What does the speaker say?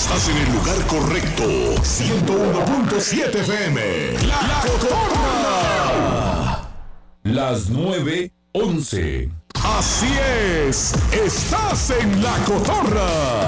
Estás en el lugar correcto. 101.7 FM. La Cotorra. Las 9:11. Así es. Estás en La Cotorra.